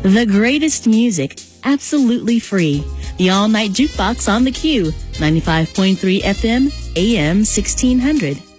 The greatest music, absolutely free. The All Night Jukebox on the Q, 95.3 FM, AM 1600.